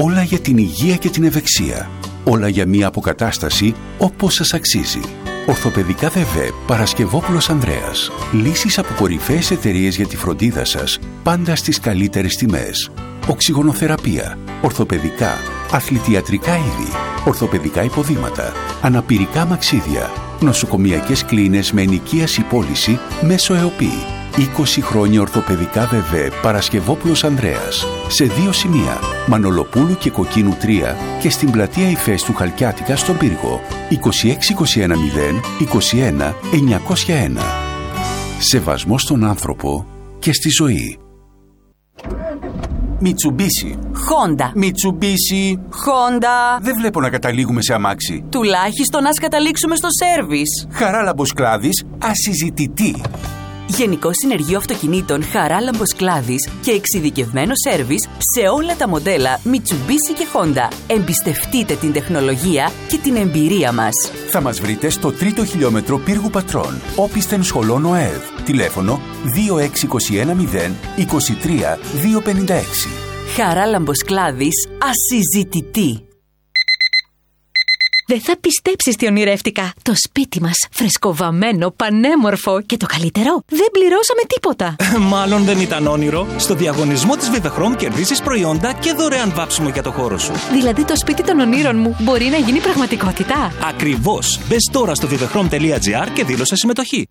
Όλα για την υγεία και την ευεξία. Όλα για μια αποκατάσταση όπως σας αξίζει. Ορθοπαιδικά ΔΕΒΕ Παρασκευόπουλος Ανδρέας. Λύσεις από κορυφαίες εταιρείες για τη φροντίδα σας, πάντα στις καλύτερες τιμές. Οξυγονοθεραπεία, ορθοπαιδικά, αθλητιατρικά είδη, ορθοπαιδικά υποδήματα, αναπηρικά μαξίδια, νοσοκομιακές κλίνες με ενοικίαση πώληση μέσω ΕΟΠΗ. 20 χρόνια ορθοπαιδικά ΔΕΒΕ Παρασκευόπουλος Ανδρέας. Σε 2 σημεία, Μανολοπούλου και Κοκκίνου 3 και στην πλατεία Ηφαίστου Χαλκιάτικα στον Πύργο. 26210 21 901. Σεβασμός στον άνθρωπο και στη ζωή. Μιτσουμπίσι. Χόντα. Μιτσουμπίσι. Χόντα. Δεν βλέπω να καταλήγουμε σε αμάξι. Τουλάχιστον ας καταλήξουμε στο σέρβις. Χαράλαμπος Κλάδης, ασυζητητή. Γενικό Συνεργείο Αυτοκινήτων Χαράλαμπος Κλάδης και εξειδικευμένο σέρβις σε όλα τα μοντέλα Mitsubishi και Honda. Εμπιστευτείτε την τεχνολογία και την εμπειρία μας. Θα μας βρείτε στο 3ο χιλιόμετρο Πύργου Πατρών, όπισθεν σχολών ΟΕΔ. Τηλέφωνο 26210 23 256. Χαράλαμπος Κλάδης, ασυζητητή. Δεν θα πιστέψεις τι ονειρεύτηκα. Το σπίτι μας, φρεσκοβαμμένο, πανέμορφο και το καλύτερο, δεν πληρώσαμε τίποτα. Μάλλον δεν ήταν όνειρο. Στο διαγωνισμό της Vivechrome κερδίσεις προϊόντα και δωρεάν βάψιμο για το χώρο σου. Δηλαδή το σπίτι των ονείρων μου μπορεί να γίνει πραγματικότητα. Ακριβώς. Μπες τώρα στο vivechrome.gr και δήλωσε συμμετοχή.